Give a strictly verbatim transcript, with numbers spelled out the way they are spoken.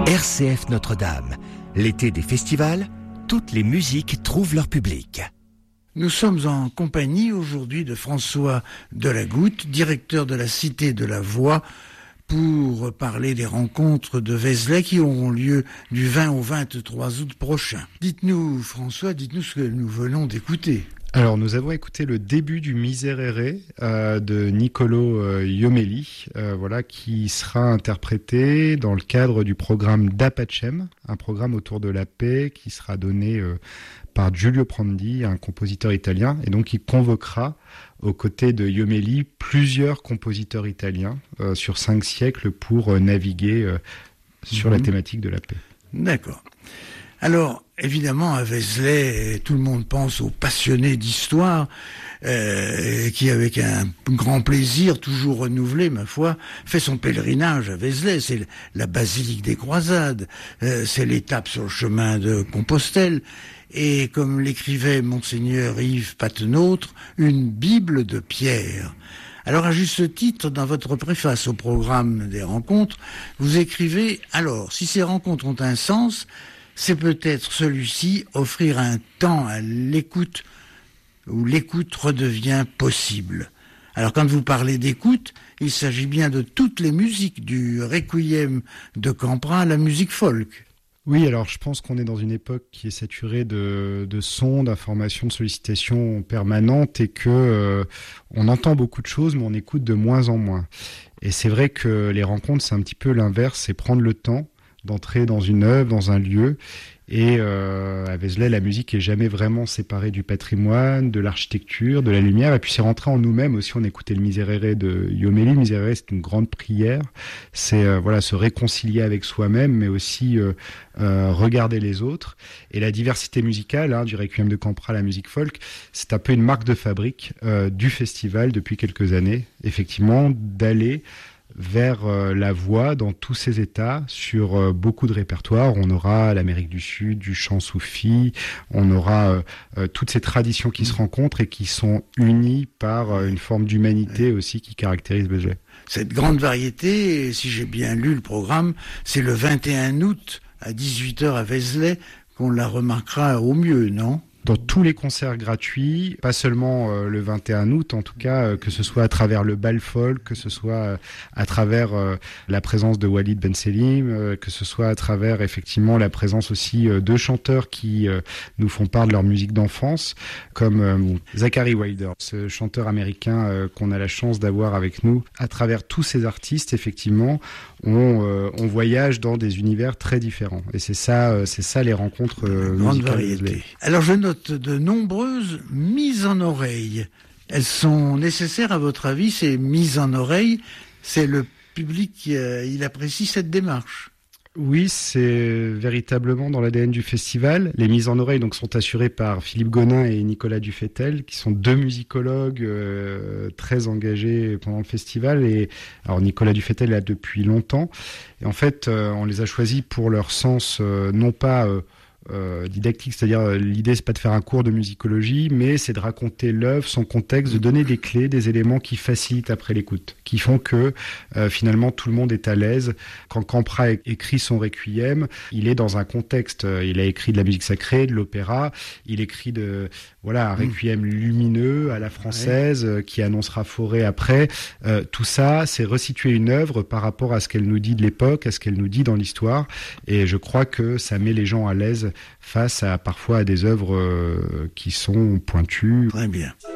R C F Notre-Dame, l'été des festivals, toutes les musiques trouvent leur public. Nous sommes en compagnie aujourd'hui de François Delagoutte, directeur de la Cité de la Voix, pour parler des rencontres de Vézelay qui auront lieu du vingt au vingt-trois août prochain. Dites-nous, François, dites-nous ce que nous venons d'écouter. Alors, nous avons écouté le début du Miserere euh, de Niccolò euh, Jommelli, euh, voilà, qui sera interprété dans le cadre du programme d'Apacem, un programme autour de la paix qui sera donné euh, par Giulio Prandi, un compositeur italien, et donc il convoquera aux côtés de Jommelli plusieurs compositeurs italiens euh, sur cinq siècles pour euh, naviguer euh, sur mmh. la thématique de la paix. D'accord. Alors, évidemment, à Vézelay, tout le monde pense aux passionnés d'histoire, euh, qui, avec un grand plaisir, toujours renouvelé, ma foi, fait son pèlerinage à Vézelay. C'est la basilique des croisades, euh, c'est l'étape sur le chemin de Compostelle, et comme l'écrivait Monseigneur Yves Patenôtre, une Bible de pierre. Alors, à juste titre, dans votre préface au programme des rencontres, vous écrivez « Alors, si ces rencontres ont un sens, c'est peut-être celui-ci, offrir un temps à l'écoute où l'écoute redevient possible. » Alors quand vous parlez d'écoute, il s'agit bien de toutes les musiques, du requiem de Campra à la musique folk. Oui, alors je pense qu'on est dans une époque qui est saturée de, de sons, d'informations, de sollicitations permanentes et que euh, on entend beaucoup de choses, mais on écoute de moins en moins. Et c'est vrai que les rencontres, c'est un petit peu l'inverse, c'est prendre le temps d'entrer dans une œuvre, dans un lieu. Et euh, à Vézelay, la musique est jamais vraiment séparée du patrimoine, de l'architecture, de la lumière. Et puis c'est rentré en nous-mêmes aussi. On écoutait le Miserere de Jommelli. Le Miserere, c'est une grande prière. C'est euh, voilà, se réconcilier avec soi-même, mais aussi euh, euh, regarder les autres. Et la diversité musicale, hein, du Requiem de Campra à la musique folk, c'est un peu une marque de fabrique euh, du festival depuis quelques années. Effectivement, d'aller vers euh, la voix dans tous ses états, sur euh, beaucoup de répertoires. On aura l'Amérique du Sud, du chant soufi, on aura euh, euh, toutes ces traditions qui se rencontrent et qui sont unies par euh, une forme d'humanité aussi qui caractérise Vézelay. Cette grande variété, si j'ai bien lu le programme, c'est le vingt et un août à dix-huit heures à Vézelay qu'on la remarquera au mieux, non ? Dans tous les concerts gratuits, pas seulement euh, le vingt et un août, en tout cas, euh, que ce soit à travers le bal folk, que ce soit euh, à travers euh, la présence de Walid Ben Selim, euh, que ce soit à travers effectivement la présence aussi euh, de chanteurs qui euh, nous font part de leur musique d'enfance, comme euh, Zachary Wilder, ce chanteur américain euh, qu'on a la chance d'avoir avec nous. À travers tous ces artistes, effectivement, on, euh, on voyage dans des univers très différents. Et c'est ça, euh, c'est ça les rencontres euh, grande musicales. Variété. Alors je note de nombreuses mises en oreille. Elles sont nécessaires à votre avis, ces mises en oreille? C'est le public qui euh, il apprécie cette démarche. Oui, c'est véritablement dans l'A D N du festival. Les mises en oreille donc sont assurées par Philippe Gonin et Nicolas Dufetel, qui sont deux musicologues euh, très engagés pendant le festival. Et alors Nicolas Dufetel est là depuis longtemps. Et en fait, euh, on les a choisis pour leur sens, euh, non pas euh, Euh, didactique, c'est-à-dire euh, l'idée c'est pas de faire un cours de musicologie, mais c'est de raconter l'œuvre, son contexte, de donner des clés, des éléments qui facilitent après l'écoute, qui font que euh, finalement tout le monde est à l'aise. Quand Campra écrit son requiem, il est dans un contexte, euh, il a écrit de la musique sacrée, de l'opéra, il écrit de voilà un requiem lumineux à la française euh, qui annoncera forêt après. Euh, tout ça, c'est resituer une œuvre par rapport à ce qu'elle nous dit de l'époque, à ce qu'elle nous dit dans l'histoire, et je crois que ça met les gens à l'aise face à parfois à des œuvres euh, qui sont pointues. Très bien.